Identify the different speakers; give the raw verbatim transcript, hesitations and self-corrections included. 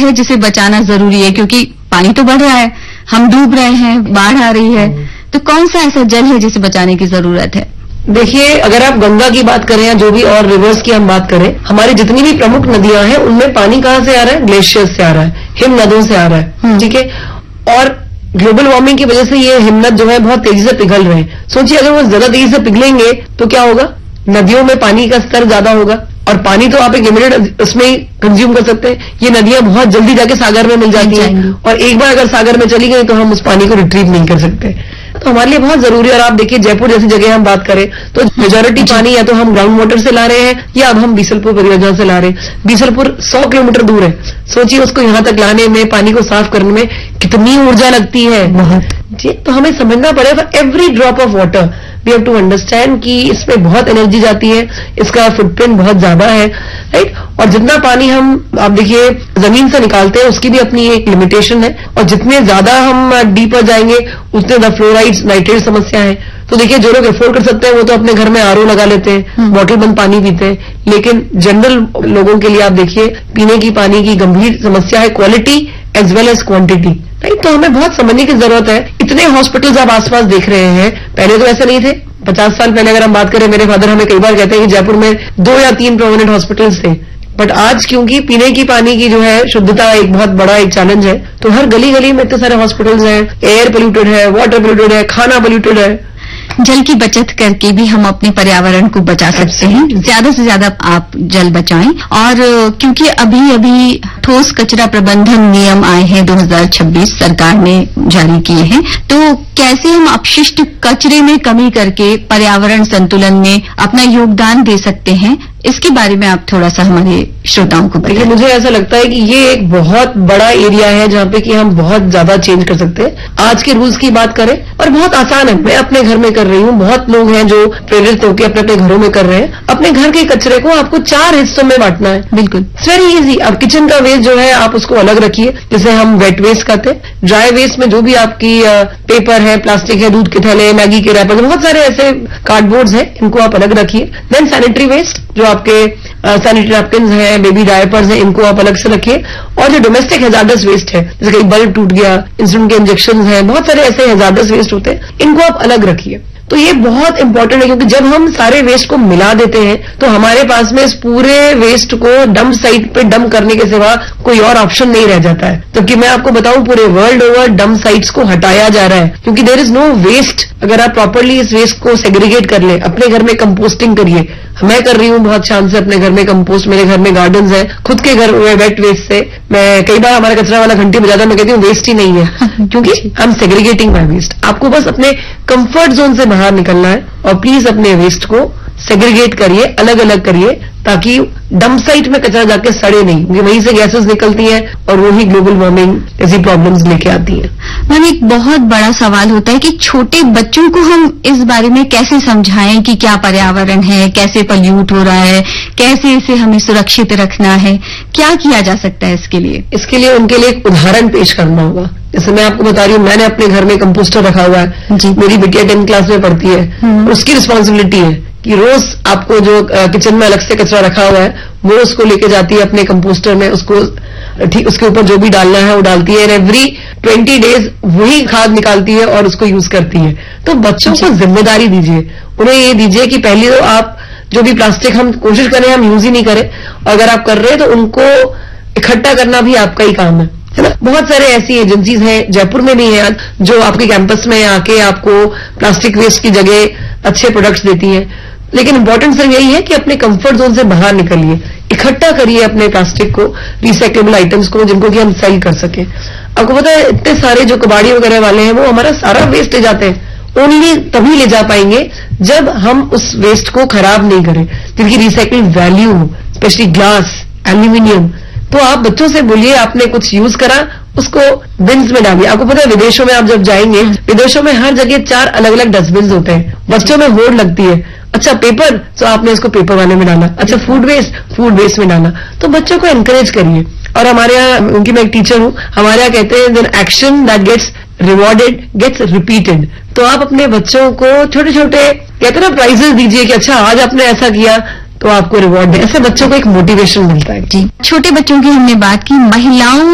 Speaker 1: है जिसे बचाना जरूरी है, क्योंकि पानी तो बढ़ रहा है, हम डूब रहे हैं, बाढ़ आ रही है, तो कौन सा ऐसा जल है जिसे बचाने की जरूरत है?
Speaker 2: देखिए, अगर आप गंगा की बात करें या जो भी और रिवर्स की हम बात करें, हमारी जितनी भी प्रमुख नदियां हैं उनमें पानी कहां से आ रहा है? ग्लेशियर से आ रहा है, हिम नदों से आ रहा है, ठीक है। और ग्लोबल वार्मिंग की वजह से ये हिमनद जो है बहुत तेजी से पिघल रहे हैं। सोचिए, अगर वो ज्यादा तेजी से पिघलेंगे तो क्या होगा? नदियों में पानी का स्तर ज्यादा होगा, और पानी तो आप एक लिमिटेड उसमें ही कंज्यूम कर सकते हैं। ये नदियां बहुत जल्दी जाके सागर में मिल जाती हैं, और एक बार अगर सागर में चली गई तो हम उस पानी को रिट्रीव नहीं कर सकते। तो हमारे लिए बहुत जरूरी है। और आप देखिए, जयपुर जैसी जगह हम बात करें तो मेजॉरिटी पानी या तो हम ग्राउंड वाटर से ला रहे हैं, या अब हम बीसलपुर परियोजना से ला रहे हैं। बीसलपुर सौ किलोमीटर दूर है। सोचिए, उसको यहां तक लाने में, पानी को साफ करने में कितनी ऊर्जा लगती है। बहुत जी। तो हमें समझना पड़ेगा, every drop of water we have to understand कि इसमें बहुत एनर्जी जाती है, इसका फुटप्रिंट बहुत ज्यादा है, राइट। और जितना पानी हम, आप देखिए, जमीन से निकालते हैं उसकी भी अपनी एक लिमिटेशन है, और जितने ज्यादा हम डीपर जाएंगे उतने ज्यादा फ्लोराइड्स, नाइट्रेट समस्या है। तो देखिए, जो लोग अफोर्ड कर सकते हैं वो तो अपने घर में आरओ लगा लेते हैं, बॉटल बंद पानी पीते हैं, लेकिन जनरल लोगों के लिए आप देखिए, पीने की पानी की गंभीर समस्या है, quality as well as quantity, right. तो हमें बहुत समझने की जरूरत है। इतने हॉस्पिटल्स आप आसपास देख रहे हैं, पहले तो ऐसे नहीं थे। पचास साल पहले अगर हम बात करें, मेरे फादर हमें कई बार कहते हैं कि जयपुर में दो या तीन प्रोमिनेंट हॉस्पिटल्स थे, बट आज क्योंकि पीने की पानी की जो है शुद्धता एक बहुत बड़ा एक चैलेंज है, तो हर गली गली में इतने सारे हॉस्पिटल्स हैं, एयर पोल्यूटेड है, वाटर पोल्यूटेड है, खाना पोल्यूटेड है।
Speaker 1: जल की बचत करके भी हम अपने पर्यावरण को बचा सकते हैं। ज्यादा से ज्यादा आप जल बचाएं। और क्योंकि अभी अभी ठोस कचरा प्रबंधन नियम आए हैं, दो हज़ार छब्बीस सरकार ने जारी किए हैं, तो कैसे हम अपशिष्ट कचरे में कमी करके पर्यावरण संतुलन में अपना योगदान दे सकते हैं, इसके बारे में आप थोड़ा सा हमारे श्रोताओं को बताइए।
Speaker 2: मुझे ऐसा लगता है कि ये एक बहुत बड़ा एरिया है जहाँ पे कि हम बहुत ज्यादा चेंज कर सकते हैं। आज के रूल्स की बात करें, और बहुत आसान है, मैं अपने घर में कर रही हूँ, बहुत लोग हैं जो प्रेरित होकर अपने अपने घरों में कर रहे हैं। अपने घर के कचरे को आपको चार हिस्सों में बांटना है। बिल्कुल, इट्स वेरी इजी। अब किचन का वेस्ट जो है आप उसको अलग रखिए, जिसे हम वेट वेस्ट कहते हैं। ड्राई वेस्ट में जो भी आपकी पेपर है, प्लास्टिक है, दूध के थैले, मैगी के रैपर, बहुत सारे ऐसे कार्डबोर्ड्स हैं, इनको आप अलग रखिए। देन सैनिटरी वेस्ट, जो आपके सैनिटरी नैपकिन्स हैं, बेबी डायपर्स हैं, इनको आप अलग से रखिए। और जो डोमेस्टिक हैजार्डस वेस्ट है, जैसे कहीं बल्ब टूट गया, इंसुलिन के इंजेक्शन हैं, बहुत सारे ऐसे हैजार्डस वेस्ट होते हैं, इनको आप अलग रखिए। तो ये बहुत इंपॉर्टेंट है, क्योंकि जब हम सारे वेस्ट को मिला देते हैं तो हमारे पास में इस पूरे वेस्ट को डंप साइट पे डंप करने के सिवा कोई और ऑप्शन नहीं रह जाता है। जबकि मैं आपको बताऊं, पूरे वर्ल्ड ओवर डंप साइट्स को हटाया जा रहा है, क्योंकि देयर इज नो वेस्ट। अगर आप प्रॉपरली इस वेस्ट को सेग्रीगेट कर ले, अपने घर में कंपोस्टिंग करिए। मैं कर रही हूँ बहुत शान से अपने घर में कंपोस्ट, मेरे घर में गार्डन्स है, खुद के घर में वेट वेस्ट से मैं कई बार, हमारा कचरा वाला घंटी बजाता है, मैं कहती हूँ वेस्ट ही नहीं है, क्योंकि I am segregating my waste. आपको बस अपने कंफर्ट जोन से बाहर निकलना है, और प्लीज अपने वेस्ट को सेग्रीगेट करिए, अलग अलग करिए, ताकि डंप साइट में कचरा जाके सड़े नहीं, क्योंकि वहीं से गैसेस निकलती हैं और वही ग्लोबल वार्मिंग जैसी प्रॉब्लम्स लेके आती हैं।
Speaker 1: मैम, एक बहुत बड़ा सवाल होता है कि छोटे बच्चों को हम इस बारे में कैसे समझाएं कि क्या पर्यावरण है, कैसे पल्यूट हो रहा है, कैसे इसे हमें सुरक्षित रखना है, क्या किया जा सकता है इसके लिए?
Speaker 2: इसके लिए उनके लिए एक उदाहरण पेश करना होगा। जैसे मैं आपको बता रही हूँ, मैंने अपने घर में कंपोस्टर रखा हुआ है जी। मेरी बिटिया टेंथ क्लास में पढ़ती है, उसकी रिस्पॉन्सिबिलिटी है कि रोज आपको जो किचन में अलग से कचरा रखा हुआ है वो उसको लेके जाती है अपने कंपोस्टर में, उसको ठीक उसके ऊपर जो भी डालना है वो डालती है, एवरी ट्वेंटी डेज वही खाद निकालती है और उसको यूज करती है। तो बच्चों को जिम्मेदारी दीजिए, उन्हें ये दीजिए कि पहले तो आप जो भी प्लास्टिक हम कोशिश करें हम यूज ही नहीं करें, और अगर आप कर रहे हैं तो उनको इकट्ठा करना भी आपका ही काम है, है ना। बहुत सारे ऐसी एजेंसीज हैं, जयपुर में भी हैं, जो आपके कैंपस में आके आपको प्लास्टिक वेस्ट की जगह अच्छे प्रोडक्ट्स देती हैं। लेकिन इंपॉर्टेंट सिर्फ यही है कि अपने कंफर्ट जोन से बाहर निकलिए, इकट्ठा करिए अपने प्लास्टिक को, रिसाइक्लेबल आइटम्स को, जिनको कि हम सेल कर सके। आपको पता है, इतने सारे जो कबाड़ी वगैरह वाले हैं वो हमारा सारा वेस्ट ले जाते हैं, ओनली तभी ले जा पाएंगे जब हम उस वेस्ट को खराब नहीं करें, क्योंकि रिसाइकिल वैल्यू हो, स्पेशली ग्लास, एल्यूमिनियम। तो आप बच्चों से बोलिए, आपने कुछ यूज करा उसको बिन्स में डालिए। आपको पता है, विदेशों में आप जब जाएंगे, विदेशों में हर जगह चार अलग अलग डस्टबिन होते हैं, बच्चों में होड़ लगती है। अच्छा पेपर, तो आपने इसको पेपर वाले में डाला। अच्छा फूड वेस्ट, फूड वेस्ट में डाला। तो बच्चों को एनकरेज करिए। और हमारे यहाँ, उनकी मैं एक टीचर हूँ, हमारे यहाँ कहते हैं then action that gets rewarded gets repeated. तो आप अपने बच्चों को छोटे छोटे कहते हैं ना प्राइजेस दीजिए कि अच्छा आज आपने ऐसा किया तो आपको रिवॉर्ड दे, ऐसे बच्चों को एक मोटिवेशन मिलता है।
Speaker 1: जी, छोटे बच्चों की हमने बात की, महिलाओं